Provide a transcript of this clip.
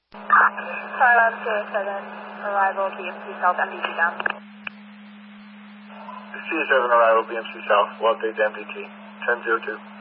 Carlos J7, arrival BMC South, MDT down. C7 arrival BMC South, we'll update the MDT, 1002.